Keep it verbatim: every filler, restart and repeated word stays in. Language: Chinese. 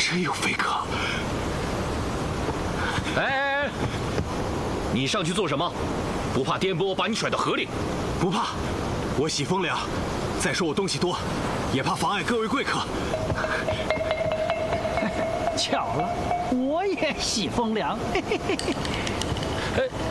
真有飞客！ 哎哎哎！你上去做什么？不怕颠簸把你甩到河里？ 不怕，我喜风凉。再说我东西多，也怕妨碍各位贵客。 巧了，我也喜风凉。嘿嘿嘿嘿。哎。